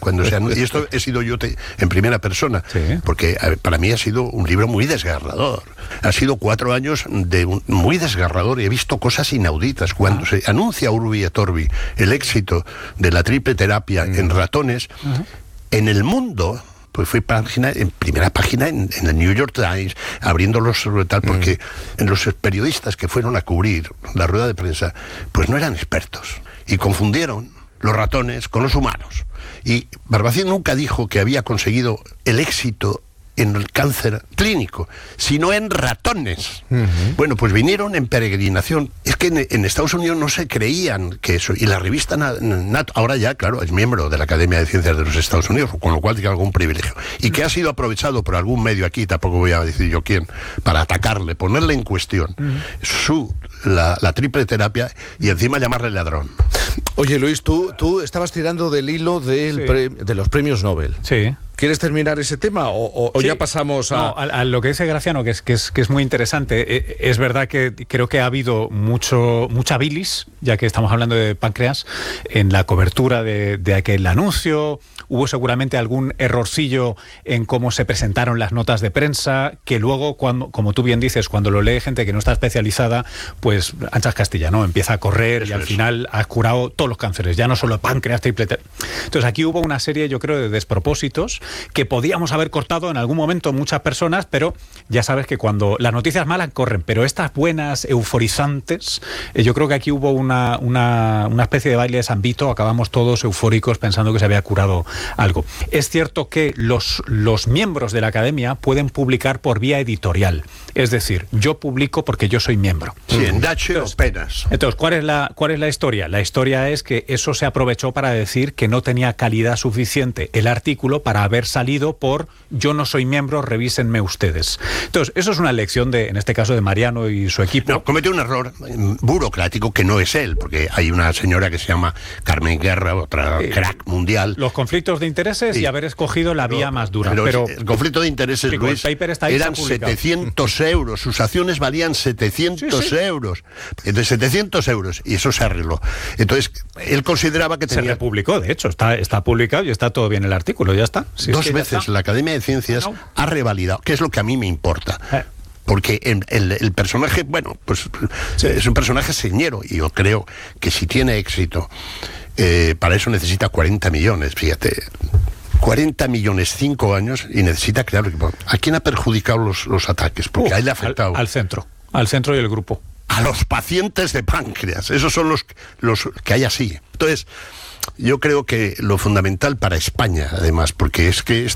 y esto he sido yo en primera persona, porque para mí ha sido un libro muy desgarrador. Ha sido 4 años muy desgarrador y he visto cosas inauditas. Cuando se anuncia Urbi et Orbi el éxito de la triple terapia en ratones, en el mundo... Pues fue en primera página en el New York Times, abriéndolos tal, porque los periodistas que fueron a cubrir la rueda de prensa, pues no eran expertos, y confundieron los ratones con los humanos. Y Barbacid nunca dijo que había conseguido el éxito en el cáncer clínico, sino en ratones. Bueno, pues vinieron en peregrinación. Es que en Estados Unidos no se creían que eso, y la revista Nato, ahora ya, claro, es miembro de la Academia de Ciencias de los Estados Unidos, con lo cual tiene algún privilegio, y que ha sido aprovechado por algún medio aquí, tampoco voy a decir yo quién, para atacarle, ponerle en cuestión la triple terapia, y encima llamarle ladrón. Oye, Luis, tú estabas tirando del hilo de los premios Nobel. Sí. ¿Quieres terminar ese tema o ya pasamos a...? No, a lo que dice Graciano, que es muy interesante. Es verdad que creo que ha habido mucha bilis, ya que estamos hablando de páncreas, en la cobertura de aquel anuncio. Hubo seguramente algún errorcillo en cómo se presentaron las notas de prensa, que luego, como tú bien dices, cuando lo lee gente que no está especializada, pues anchas Castilla, ¿no? Empieza a correr. Eso, y al final has curado todos los cánceres, ya no solo páncreas, triple. Entonces aquí hubo una serie, yo creo, de despropósitos que podíamos haber cortado en algún momento muchas personas, pero ya sabes que cuando las noticias malas corren, pero estas buenas, euforizantes, yo creo que aquí hubo una especie de baile de San Vito, acabamos todos eufóricos pensando que se había curado algo. Es cierto que los miembros de la Academia pueden publicar por vía editorial, es decir, yo publico porque yo soy miembro. Sí, en Dache o penas. Entonces, ¿cuál es la historia? La historia es que eso se aprovechó para decir que no tenía calidad suficiente el artículo para haber salido por yo no soy miembro, revísenme ustedes. Entonces, eso es una elección en este caso de Mariano y su equipo. No, cometió un error burocrático que no es él, porque hay una señora que se llama Carmen Guerra, otra crack mundial. Los conflictos de intereses y haber escogido la vía más dura. Pero el conflicto de intereses, Luis, eran 700 euros, sus acciones valían 700 euros. Entonces, 700 euros, y eso se arregló. Entonces, él consideraba que tenía... Se republicó, de hecho, está publicado y está todo bien el artículo, ya está. Dos veces la Academia de Ciencias ha revalidado, que es lo que a mí me importa. Porque el personaje, bueno, pues es un personaje señero, y yo creo que si tiene éxito, para eso necesita 40 millones, fíjate. 40 millones, 5 años, y necesita crear equipo. ¿A quién ha perjudicado los ataques? Porque a él le ha afectado. Al centro y el grupo. A los pacientes de páncreas, esos son los que hay así. Entonces, yo creo que lo fundamental para España, además, porque es que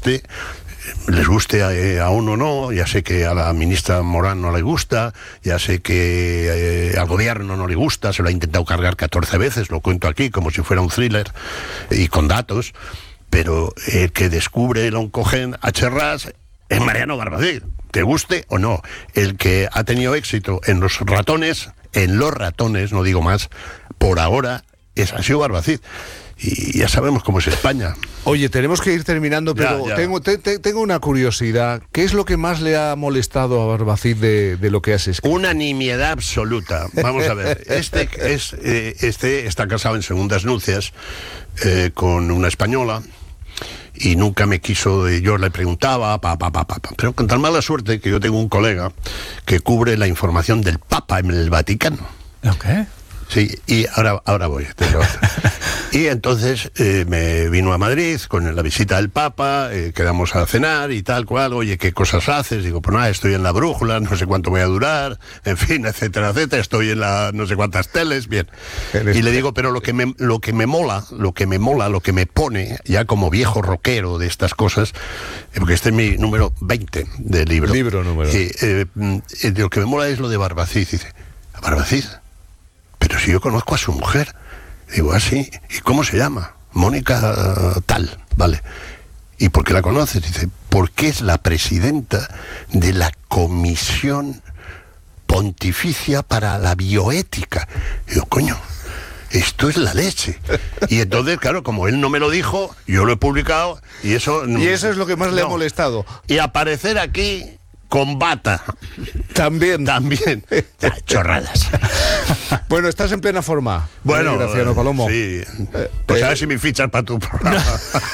les guste a uno o no, ya sé que a la ministra Morán no le gusta, ya sé que al gobierno no le gusta, se lo ha intentado cargar 14 veces, lo cuento aquí como si fuera un thriller y con datos, pero el que descubre el oncogen H-RAS es Mariano Barbacid, te guste o no. El que ha tenido éxito en los ratones, no digo más, por ahora ha sido Barbacid. Y ya sabemos cómo es España. Oye, tenemos que ir terminando, pero ya. Tengo una curiosidad. ¿Qué es lo que más le ha molestado a Barbacid de lo que has escrito? Una nimiedad absoluta. Vamos a ver. Este está casado en segundas nupcias con una española, y nunca me quiso, yo le preguntaba, pero con tan mala suerte que yo tengo un colega que cubre la información del Papa en el Vaticano. Okay. Sí, y ahora voy. Y entonces me vino a Madrid con la visita del Papa, quedamos a cenar y tal cual. Oye, ¿qué cosas haces? Digo, pues nada, estoy en la brújula, no sé cuánto voy a durar, en fin, etcétera, etcétera. Estoy en la no sé cuántas teles, bien. Y le digo, pero lo que me mola, lo que me pone, ya como viejo rockero de estas cosas, porque este es mi número 20 del libro. Lo que me mola es lo de Barbacid. Dice, ¿Barbacid? Pero si yo conozco a su mujer. Digo, sí. ¿Y cómo se llama? Mónica tal, vale. ¿Y por qué la conoces? Dice, porque es la presidenta de la Comisión Pontificia para la Bioética. Digo, coño, esto es la leche. Y entonces, claro, como él no me lo dijo, yo lo he publicado, y eso... Y eso es lo que más le ha molestado. Y aparecer aquí con bata. También. Chorradas. Bueno, estás en plena forma. Bueno, Graciano Palomo. Sí. Pues a ver si me fichas para tu programa.